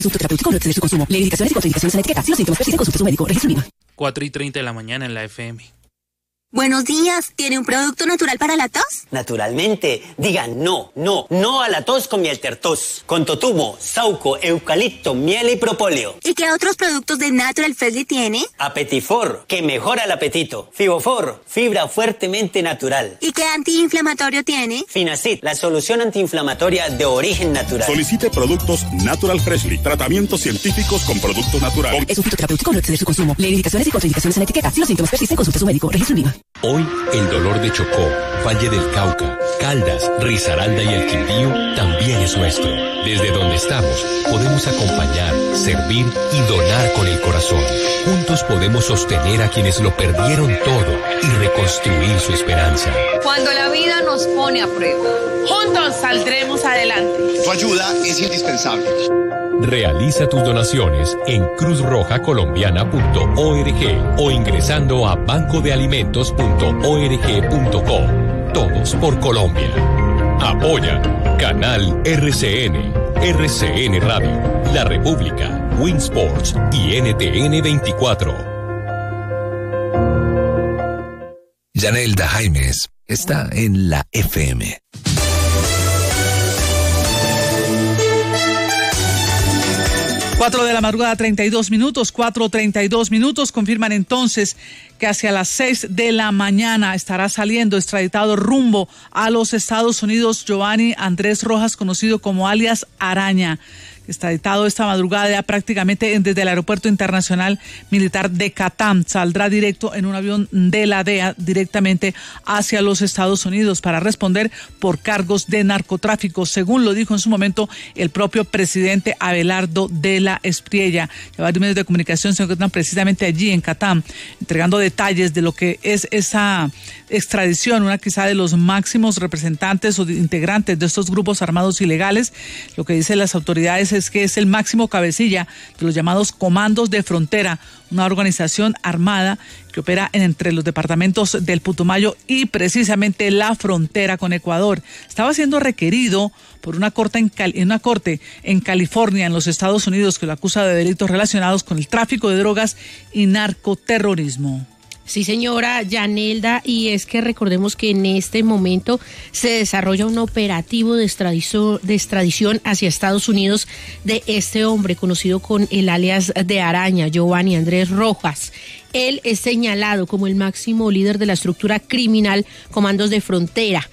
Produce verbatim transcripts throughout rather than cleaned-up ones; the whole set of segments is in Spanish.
Producto terapéutico no exceder su consumo. Leer indicaciones y contraindicaciones en la etiqueta. Si los síntomas persisten, consulte a su médico. Registro mínimo. cuatro y treinta de la mañana en la F M. Buenos días, ¿tiene un producto natural para la tos? Naturalmente, digan no, no, no a la tos con miel tertos, con totumo, sauco, eucalipto, miel y propóleo. ¿Y qué otros productos de Natural Freshly tiene? Apetifor, que mejora el apetito. Fibofor, fibra fuertemente natural. ¿Y qué antiinflamatorio tiene? Finacid, la solución antiinflamatoria de origen natural. Solicite productos Natural Freshly, tratamientos científicos con productos naturales. Es un producto terapéutico no exceder su consumo. Leer indicaciones y contraindicaciones en la etiqueta. Si los síntomas persisten, consulte a su médico. Registro mínimo. Hoy, el dolor de Chocó, Valle del Cauca, Caldas, Risaralda y el Quindío también es nuestro. Desde donde estamos, podemos acompañar, servir y donar con el corazón. Juntos podemos sostener a quienes lo perdieron todo y reconstruir su esperanza. Cuando la vida nos pone a prueba, juntos saldremos adelante. Tu ayuda es indispensable. Realiza tus donaciones en cruz roja colombiana punto org o ingresando a banco de alimentos punto org punto co. Todos por Colombia. Apoya Canal R C N, R C N Radio, La República, Winsports y N T N veinticuatro. Yanelda Jaimes está en la F M. Cuatro de la madrugada, treinta y dos minutos, cuatro treinta y dos minutos, confirman entonces que hacia las seis de la mañana estará saliendo extraditado rumbo a los Estados Unidos Giovanni Andrés Rojas, conocido como alias Araña, extraditado esta madrugada ya prácticamente desde el Aeropuerto Internacional Militar de Catán. Saldrá directo en un avión de la D E A directamente hacia los Estados Unidos para responder por cargos de narcotráfico, según lo dijo en su momento el propio presidente Abelardo de la Espriella. Ya varios medios de comunicación se encuentran precisamente allí en Catán, entregando detalles de lo que es esa extradición, una quizá de los máximos representantes o integrantes de estos grupos armados ilegales. Lo que dicen las autoridades es que es el máximo cabecilla de los llamados comandos de frontera, una organización armada que opera en, entre los departamentos del Putumayo y precisamente la frontera con Ecuador. Estaba siendo requerido por una corte en, Cal- en una corte en California, en los Estados Unidos, que lo acusa de delitos relacionados con el tráfico de drogas y narcoterrorismo. Sí, señora Yanelda, y es que recordemos que en este momento se desarrolla un operativo de extradición, de extradición hacia Estados Unidos de este hombre conocido con el alias de Araña, Giovanni Andrés Rojas. Él es señalado como el máximo líder de la estructura criminal Comandos de Frontera.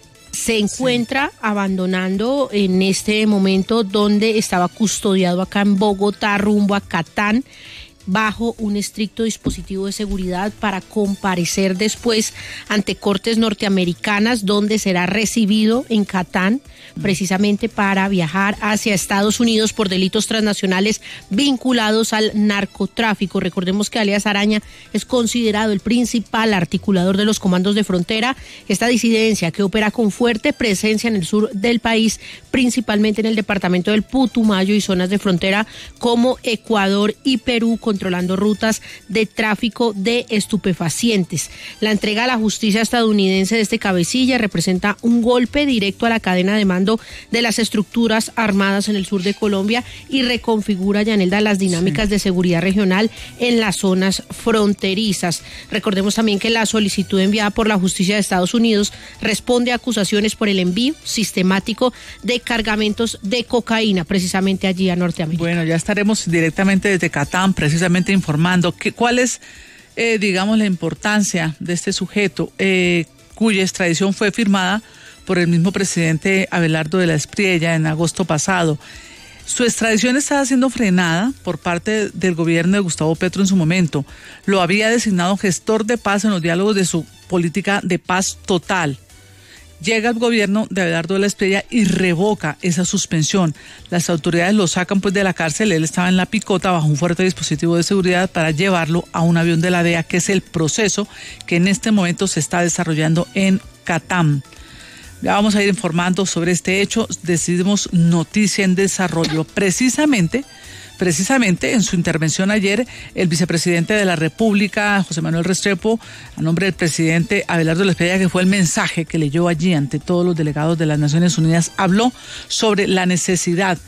Se encuentra sí. abandonando en este momento donde estaba custodiado acá en Bogotá rumbo a Catán, bajo un estricto dispositivo de seguridad para comparecer después ante cortes norteamericanas, donde será recibido en Catán precisamente para viajar hacia Estados Unidos por delitos transnacionales vinculados al narcotráfico. Recordemos que alias Araña es considerado el principal articulador de los comandos de frontera, esta disidencia que opera con fuerte presencia en el sur del país, principalmente en el departamento del Putumayo y zonas de frontera como Ecuador y Perú, controlando rutas de tráfico de estupefacientes. La entrega a la justicia estadounidense de este cabecilla representa un golpe directo a la cadena de mando de las estructuras armadas en el sur de Colombia y reconfigura, Yanelda, las dinámicas sí. de seguridad regional en las zonas fronterizas. Recordemos también que la solicitud enviada por la justicia de Estados Unidos responde a acusaciones por el envío sistemático de cargamentos de cocaína precisamente allí a Norteamérica. Bueno, ya estaremos directamente desde Catán precisamente informando que, cuál es, eh, digamos, la importancia de este sujeto eh, cuya extradición fue firmada por el mismo presidente Abelardo de la Espriella en agosto pasado. Su extradición estaba siendo frenada por parte del gobierno de Gustavo Petro en su momento. Lo había designado gestor de paz en los diálogos de su política de paz total. Llega el gobierno de Abelardo de la Espriella y revoca esa suspensión. Las autoridades lo sacan pues de la cárcel. Él estaba en la picota bajo un fuerte dispositivo de seguridad para llevarlo a un avión de la D E A, que es el proceso que en este momento se está desarrollando en Catán. Ya vamos a ir informando sobre este hecho. Decidimos Noticia en Desarrollo. Precisamente, precisamente en su intervención ayer, el vicepresidente de la República, José Manuel Restrepo, a nombre del presidente Abelardo de la Espriella, que fue el mensaje que leyó allí ante todos los delegados de las Naciones Unidas, habló sobre la necesidad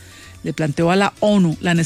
le planteó a la ONU la